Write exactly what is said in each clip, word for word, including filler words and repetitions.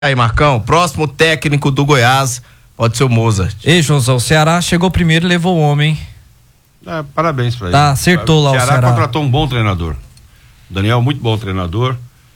Aí, Marcão, próximo técnico do Goiás pode ser o Mozart. Ei, Joãozão, o Ceará chegou primeiro e levou o homem. É, parabéns pra ele. Tá, acertou lá o Ceará. Ceará contratou um bom treinador. O Daniel é muito bom treinador.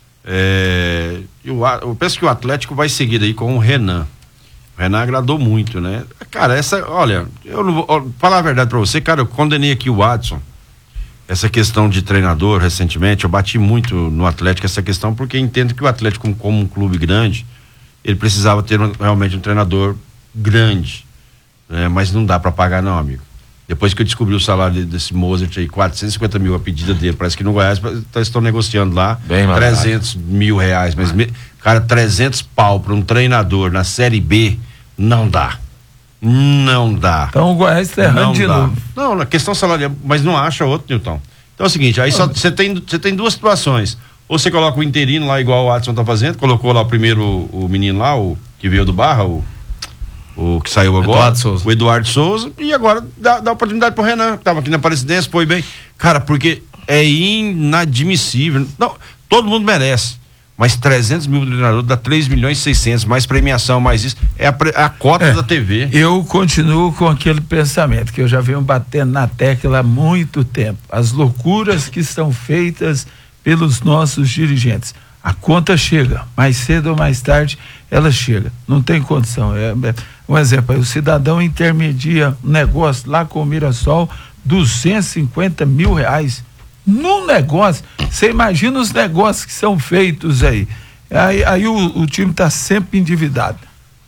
É, eu, eu penso que o Atlético vai seguir aí com o Renan. O Renan agradou muito, né? Cara, essa, olha, eu não vou ó, falar a verdade pra você, cara, eu condenei aqui o Watson. Essa questão de treinador, recentemente, eu bati muito no Atlético essa questão, porque entendo que o Atlético, como, como um clube grande, ele precisava ter um, realmente um treinador grande, né? Mas não dá para pagar não, amigo. Depois que eu descobri o salário desse Mozart aí, quatrocentos e cinquenta mil a pedida dele, parece que no Goiás tá, estão negociando lá Bem trezentos mil reais, mas me, cara, trezentos pau para um treinador na Série B, não dá. Não dá. Então o Goiás está errando de dá. novo. Não, na questão salarial, mas não acha outro, Nilton. Então é o seguinte, aí só você tem, você tem duas situações. Ou você coloca o interino lá, igual o Watson tá fazendo, colocou lá o primeiro, o, o menino lá, o que veio do Barra, o, o que saiu agora, Eduardo Souza. o Eduardo Souza, e agora dá, dá oportunidade pro Renan, que tava aqui na Aparecidense, foi bem. Cara, porque é inadmissível. Não, todo mundo merece. Mas trezentos mil do treinador dá três milhões e seiscentos, mais premiação, mais isso, é a, a cota é, da T V. Eu continuo com aquele pensamento que eu já venho batendo na tecla há muito tempo. As loucuras que são feitas pelos nossos dirigentes. A conta chega, mais cedo ou mais tarde ela chega. Não tem condição. É, é, um exemplo, aí, o cidadão intermedia um negócio lá com o Mirassol, duzentos e cinquenta mil reais. Num negócio, você imagina os negócios que são feitos aí. Aí, aí o, o time está sempre endividado.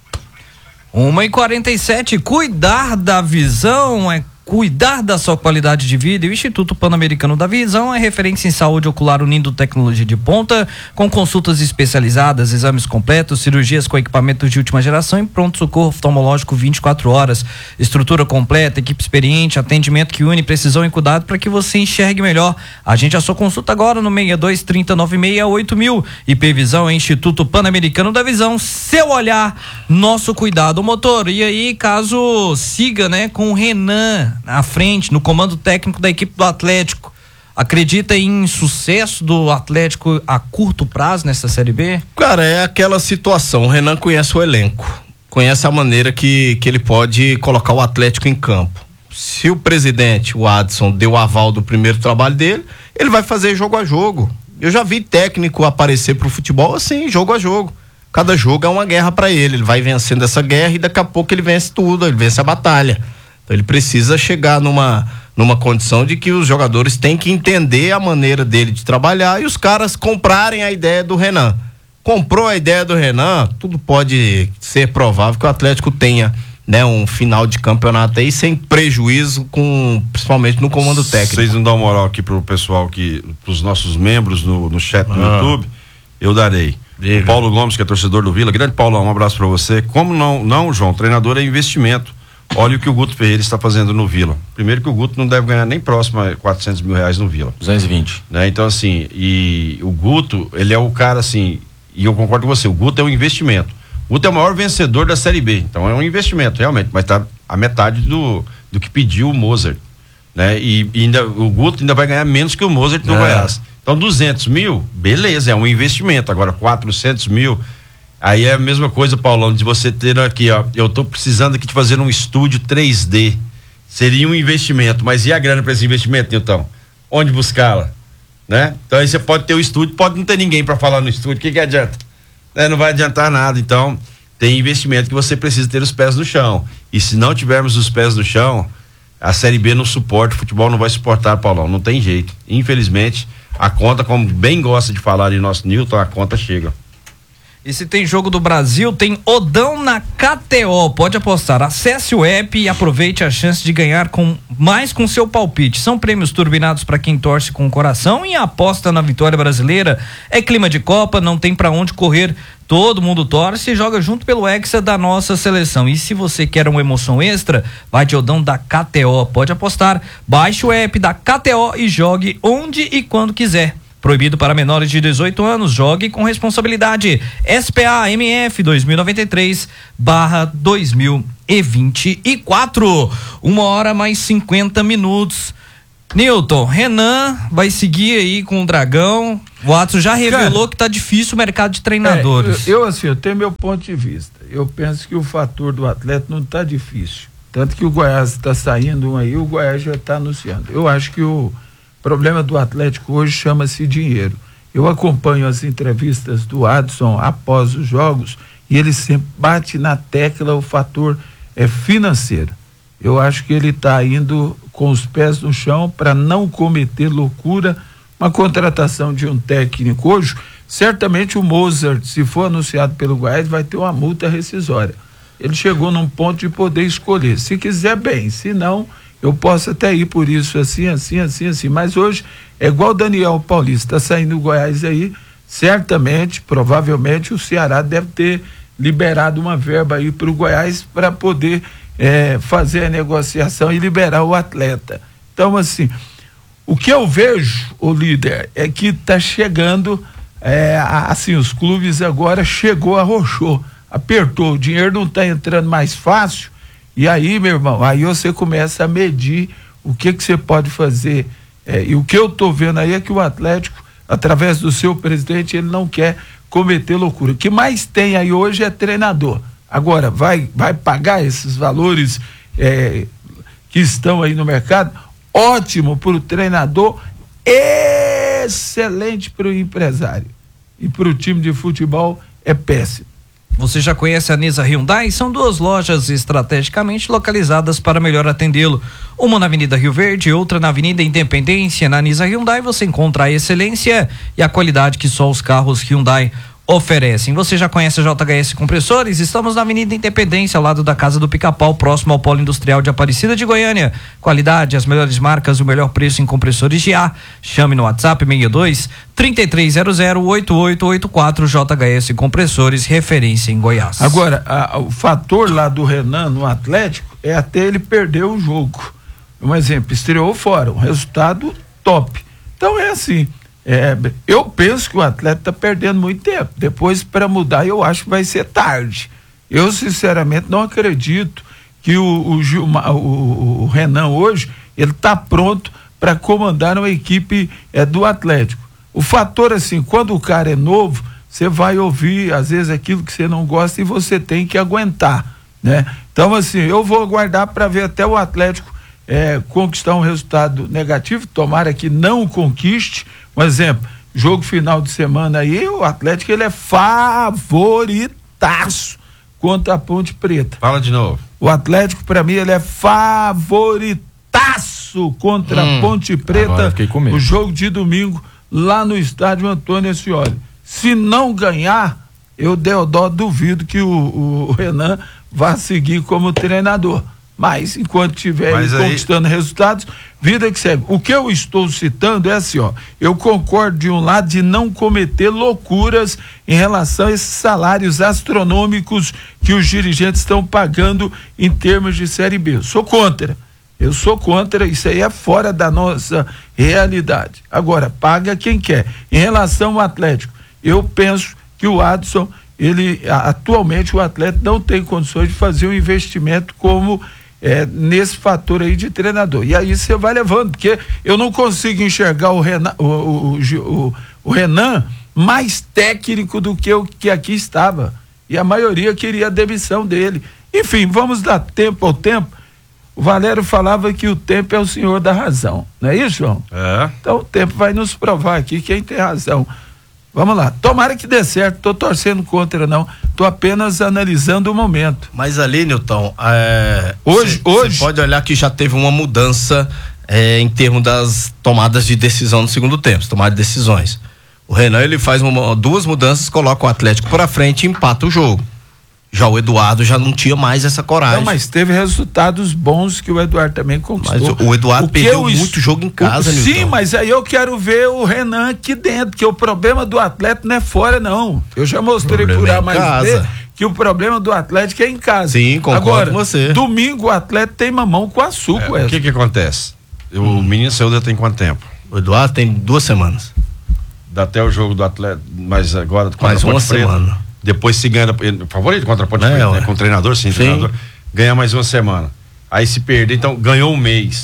uma e quarenta e sete, cuidar da visão é cuidar da sua qualidade de vida, e o Instituto Pan-Americano da Visão é referência em saúde ocular unindo tecnologia de ponta, com consultas especializadas, exames completos, cirurgias com equipamentos de última geração e pronto-socorro oftalmológico vinte e quatro horas. Estrutura completa, equipe experiente, atendimento que une precisão e cuidado para que você enxergue melhor. Agende a sua consulta agora no seis dois, trinta, noventa e seis, oito mil. I P Visão é Instituto Pan-Americano da Visão, seu olhar, nosso cuidado. Motor, e aí, caso siga, né, com o Renan à frente, no comando técnico da equipe do Atlético, acredita em sucesso do Atlético a curto prazo nessa Série B? Cara, é aquela situação, o Renan conhece o elenco, conhece a maneira que, que ele pode colocar o Atlético em campo. Se o presidente, o Adson, deu o aval do primeiro trabalho dele, ele vai fazer jogo a jogo. Eu já vi técnico aparecer pro futebol assim, jogo a jogo. Cada jogo é uma guerra para ele, ele vai vencendo essa guerra e daqui a pouco ele vence tudo, ele vence a batalha. Então ele precisa chegar numa, numa condição de que os jogadores têm que entender a maneira dele de trabalhar e os caras comprarem a ideia do Renan. Comprou a ideia do Renan, tudo pode ser provável que o Atlético tenha, né, um final de campeonato aí sem prejuízo, com, principalmente no comando técnico. Vocês não dão moral aqui pro pessoal, que, pros nossos membros no, no chat do ah. YouTube, eu darei. Diga. O Paulo Gomes, que é torcedor do Vila, grande Paulo, um abraço pra você. Como não, não, João, treinador é investimento. Olha o que o Guto Ferreira está fazendo no Vila. Primeiro que o Guto não deve ganhar nem próximo a quatrocentos mil reais no Vila. duzentos e vinte. Né? Então, assim, e o Guto, ele é o cara, assim, e eu concordo com você, o Guto é um investimento. O Guto é o maior vencedor da Série B, então é um investimento, realmente, mas tá a metade do, do que pediu o Mozart, né? E, e ainda, o Guto ainda vai ganhar menos que o Mozart no é. Goiás. Então, duzentos mil, beleza, é um investimento. Agora, quatrocentos mil... Aí é a mesma coisa, Paulão, de você ter aqui, ó, eu tô precisando aqui de fazer um estúdio três D. Seria um investimento, mas e a grana para esse investimento, Nilton? Onde buscá-la? Né? Então aí você pode ter o estúdio, pode não ter ninguém para falar no estúdio, o que que adianta? Né? Não vai adiantar nada, então tem investimento que você precisa ter os pés no chão. E se não tivermos os pés no chão, a Série B não suporta, o futebol não vai suportar, Paulão, não tem jeito. Infelizmente, a conta, como bem gosta de falar em nosso Nilton, a conta chega. E se tem jogo do Brasil, tem Odão na K T O. Pode apostar. Acesse o app e aproveite a chance de ganhar com mais com seu palpite. São prêmios turbinados para quem torce com o coração e aposta na vitória brasileira. É clima de Copa, não tem para onde correr. Todo mundo torce e joga junto pelo Hexa da nossa seleção. E se você quer uma emoção extra, vai de Odão da K T O. Pode apostar. Baixe o app da K T O e jogue onde e quando quiser. Proibido para menores de dezoito anos, jogue com responsabilidade. S P A M F dois mil e noventa e três barra dois mil e vinte e quatro. Uma hora mais cinquenta minutos. Nilton, Renan vai seguir aí com o Dragão. O Watson já revelou Cara, que tá difícil o mercado de treinadores. É, eu, eu, assim, eu tenho meu ponto de vista. Eu penso que o fator do atleta não tá difícil. Tanto que o Goiás está saindo um aí, o Goiás já está anunciando. Eu acho que o problema do Atlético hoje chama-se dinheiro. Eu acompanho as entrevistas do Adson após os jogos e ele sempre bate na tecla o fator é, financeiro. Eu acho que ele está indo com os pés no chão para não cometer loucura. Uma contratação de um técnico hoje, certamente o Mozart, se for anunciado pelo Goiás, vai ter uma multa rescisória. Ele chegou num ponto de poder escolher. Se quiser, bem. Se não, eu posso até ir por isso, assim, assim, assim, assim. Mas hoje, é igual o Daniel Paulista, está saindo do Goiás aí, certamente, provavelmente, o Ceará deve ter liberado uma verba aí para o Goiás para poder é, fazer a negociação e liberar o atleta. Então, assim, o que eu vejo, o líder, é que está chegando, é, assim, os clubes agora chegou, arrochou, apertou, o dinheiro não está entrando mais fácil, e aí, meu irmão, aí você começa a medir o que que você pode fazer, é, e o que eu tô vendo aí é que o Atlético, através do seu presidente, ele não quer cometer loucura. O que mais tem aí hoje é treinador. Agora, vai, vai pagar esses valores é, que estão aí no mercado? Ótimo para o treinador, excelente para o empresário, e para o time de futebol é péssimo. Você já conhece a Nisa Hyundai? São duas lojas estrategicamente localizadas para melhor atendê-lo. Uma na Avenida Rio Verde e outra na Avenida Independência. Na Nisa Hyundai você encontra a excelência e a qualidade que só os carros Hyundai oferecem. Você já conhece a J H S Compressores? Estamos na Avenida Independência, ao lado da Casa do Pica-Pau, próximo ao Polo Industrial de Aparecida de Goiânia. Qualidade, as melhores marcas, o melhor preço em compressores de ar. Chame no WhatsApp seis dois, três três zero zero, oito oito oito quatro. J H S Compressores, referência em Goiás. Agora, a, o fator lá do Renan no Atlético é até ele perder o jogo. Um exemplo, estreou fora, um resultado top. Então é assim, é, eu penso que o atleta está perdendo muito tempo. Depois, para mudar, eu acho que vai ser tarde. Eu, sinceramente, não acredito que o, o, Gilmar, o, o Renan hoje, ele está pronto para comandar uma equipe é, do Atlético. O fator, assim, quando o cara é novo, você vai ouvir, às vezes, aquilo que você não gosta e você tem que aguentar, né? Então, assim, eu vou aguardar para ver até o Atlético é, conquistar um resultado negativo, tomara que não conquiste. Um exemplo, jogo final de semana aí, o Atlético ele é favoritaço contra a Ponte Preta. Fala de novo. O Atlético, para mim, ele é favoritaço contra hum, a Ponte Preta. O jogo de domingo lá no estádio Antônio Ascioli. Se não ganhar, eu Deodó duvido que o, o Renan vá seguir como treinador. Mas enquanto estiver aí conquistando resultados, vida que segue. O que eu estou citando é assim, ó, eu concordo de um lado de não cometer loucuras em relação a esses salários astronômicos que os dirigentes estão pagando em termos de Série B. Eu sou contra. Eu sou contra, isso aí é fora da nossa realidade. Agora, paga quem quer. Em relação ao Atlético, eu penso que o Adson, ele, atualmente o atleta não tem condições de fazer um investimento como É, nesse fator aí de treinador. E aí você vai levando, porque eu não consigo enxergar o Renan, o, o, o, o Renan mais técnico do que o que aqui estava. E a maioria queria a demissão dele. Enfim, vamos dar tempo ao tempo. O Valério falava que o tempo é o senhor da razão. Não é isso, João? É. Então o tempo vai nos provar aqui quem tem razão. Vamos lá, tomara que dê certo, tô torcendo contra não, tô apenas analisando o momento. Mas ali, Nilton, é, hoje, cê, hoje cê pode olhar que já teve uma mudança é, em termos das tomadas de decisão no segundo tempo, tomar de decisões. O Renan, ele faz uma, duas mudanças, coloca o Atlético pra frente e empata o jogo. Já o Eduardo já não tinha mais essa coragem. Não, mas teve resultados bons que o Eduardo também conquistou. Mas o, o Eduardo o perdeu eu, muito jogo em casa, o, Nilton. Sim, mas aí eu quero ver o Renan aqui dentro, que o problema do Atlético não é fora, não. Eu já mostrei por A mais B que o problema do Atlético é em casa. Sim, concordo Agora, com você. Domingo o Atlético tem mamão com açúcar. É, o que que acontece? O hum. menino Ceuda tem quanto tempo? O Eduardo tem duas semanas. Dá até o jogo do Atlético, mas agora mais uma semana. Depois se ganha, favorito contra a Ponte Preta, né? Com o treinador, sim, sim. Treinador, ganha mais uma semana. Aí se perder, então ganhou um mês.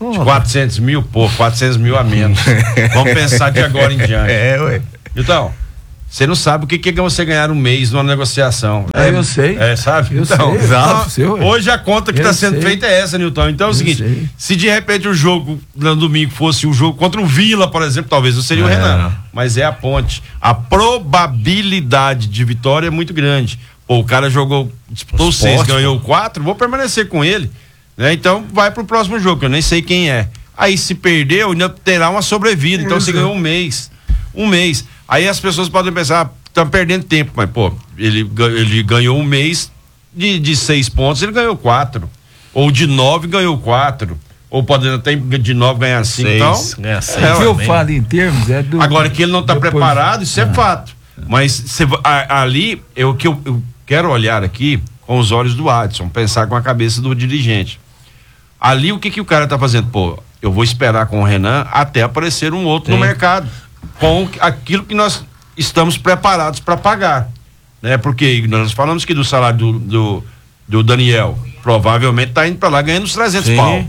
Porra. quatrocentos mil, pô, quatrocentos mil a menos. Vamos pensar de agora em diante. É, ué. Então, você não sabe o que, que é você ganhar um mês numa negociação. É, eu sei. É, sabe? Eu então, sei, então, sei, hoje a conta que está sendo sei. feita é essa, Nilton. Então é o eu seguinte, sei. se de repente o jogo no domingo fosse um jogo contra o Vila, por exemplo, talvez não seria o É. Renan, mas é a Ponte. A probabilidade de vitória é muito grande. Pô, o cara jogou, disputou O seis, Sport, ganhou quatro, vou permanecer com ele, né? Então vai pro próximo jogo, que eu nem sei quem é. Aí se perdeu, ainda terá uma sobrevida, então você ganhou um mês. Um mês. Aí as pessoas podem pensar, tá perdendo tempo, mas pô, ele, ele ganhou um mês de, de seis pontos, ele ganhou quatro. Ou de nove ganhou quatro. Ou pode até de nove ganhar cinco. Seis, Então, ganha seis. é, O que eu também. falo em termos é do. agora que ele não está depois- preparado, isso é Ah. fato. Mas cê, a, ali, eu, que eu, eu quero olhar aqui com os olhos do Adson, pensar com a cabeça do dirigente. Ali, o que que o cara tá fazendo? Pô, eu vou esperar com o Renan até aparecer um outro Sim. no mercado, com aquilo que nós estamos preparados para pagar, né? Porque nós falamos que do salário do, do, do Daniel, provavelmente tá indo para lá ganhando uns trezentos Sim. pau.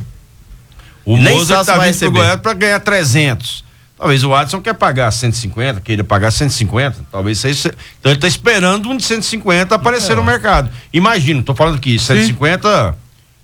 O Nem Mozart sabe se tá vai vindo pro receber. Goiás para ganhar trezentos. Talvez o Adson quer pagar cento e cinquenta, queira pagar cento e cinquenta, talvez seja. Então ele tá esperando um de cento e cinquenta aparecer É. no mercado. Imagina, tô falando aqui, cento e cinquenta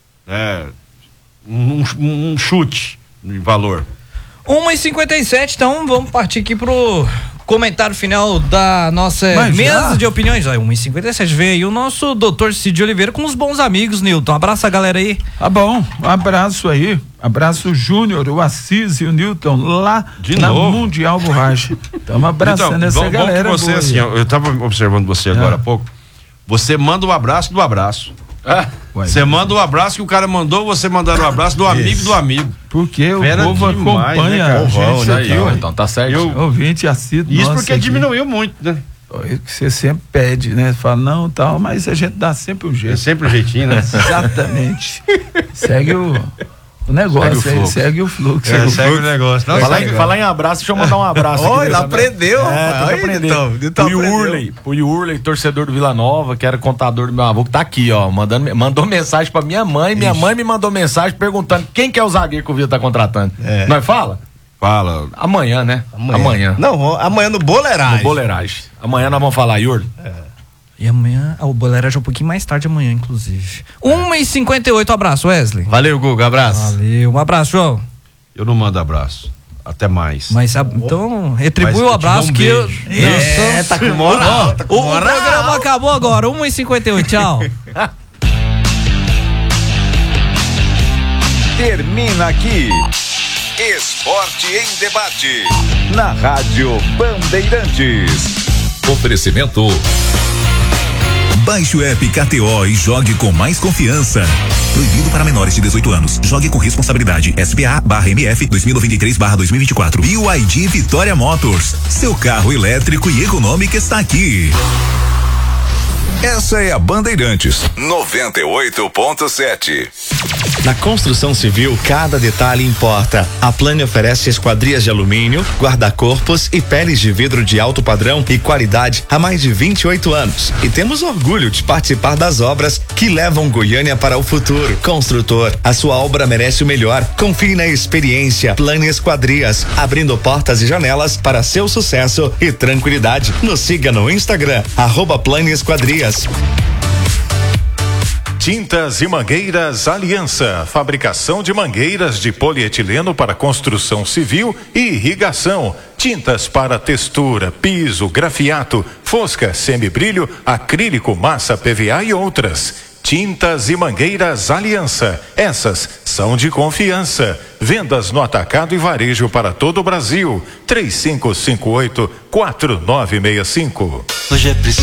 é um, um, um chute de valor. uma e cinquenta e sete, então vamos partir aqui pro comentário final da nossa Mas mesa já? de opiniões. Ó, uma e cinquenta e sete, vem aí o nosso doutor Cid Oliveira com os bons amigos, Nilton. Abraça a galera aí. Tá bom, um abraço aí. Abraço o Júnior, o Assis e o Newton lá De na novo? Mundial Borracha. Estamos abraçando Então, essa bom, bom galera. que você, boa aí. assim, ó, eu tava observando você agora Ah. há pouco. Você manda o abraço do abraço. Ué, Você manda o abraço que o cara mandou, você mandar o abraço do amigo do amigo. porque o Fera povo demais, acompanha né, cara? a gente Povão, né, aqui, então, ué. Então tá certo. Eu- Ouvinte assíduo Isso nosso porque aqui. diminuiu muito, né? É que você sempre pede, né? Fala, não, tal, mas a gente dá sempre um É jeito. sempre um jeitinho, né? Exatamente. Segue o, o negócio, Segue o aí, fluxo. segue o fluxo. É, segue o negócio. Não, Falar segue- em, falar em abraço, deixa eu mandar um abraço. aqui, Olha, ele né, aprendeu, É, rapaz. tem que Olha, aprender. Nilton, Nilton Pro aprendeu. Urley, pro Urley, torcedor do Vila Nova, que era contador do meu avô, que tá aqui, ó, mandando, mandou mensagem pra minha mãe, minha mãe me mandou mensagem perguntando quem que é o zagueiro que o Vila tá contratando. É. Nós fala? Fala. Amanhã, né? Amanhã. Não, amanhã no Boleiragem. No Boleiragem. Amanhã nós vamos falar, Yuri. E amanhã, ah, o Boleiragem é um pouquinho mais tarde amanhã, inclusive. uma e cinquenta e oito, abraço, Wesley. Valeu, Guga, abraço. Valeu, um abraço, João. Eu não mando abraço. Até mais. Mas sabe, então, retribui Mas o eu te abraço dou um que eu. beijo. É, tá com moral, tá com O, o moral. programa acabou agora, uma e cinquenta e oito, tchau. Termina aqui. Esporte em debate. Na Rádio Bandeirantes. Oferecimento. Baixe o app K T O e jogue com mais confiança. Proibido para menores de dezoito anos. Jogue com responsabilidade. S P A barra M F dois mil e noventa e três barra dois mil e vinte e quatro. B Y D Vitória Motors. Seu carro elétrico e econômico está aqui. Essa é a Bandeirantes noventa e oito ponto sete. Na construção civil, cada detalhe importa. A Plane oferece esquadrias de alumínio, guarda-corpos e peles de vidro de alto padrão e qualidade há mais de vinte e oito anos. E temos orgulho de participar das obras que levam Goiânia para o futuro. Construtor, a sua obra merece o melhor. Confie na experiência Plane Esquadrias, abrindo portas e janelas para seu sucesso e tranquilidade. Nos siga no Instagram, arroba Plane Esquadrias. Tintas e Mangueiras Aliança, fabricação de mangueiras de polietileno para construção civil e irrigação, tintas para textura, piso, grafiato, fosca, semibrilho, acrílico, massa P V A e outras. Tintas e Mangueiras Aliança, essas são de confiança. Vendas no atacado e varejo para todo o Brasil. três cinco cinco oito, quatro nove seis cinco. Hoje é preciso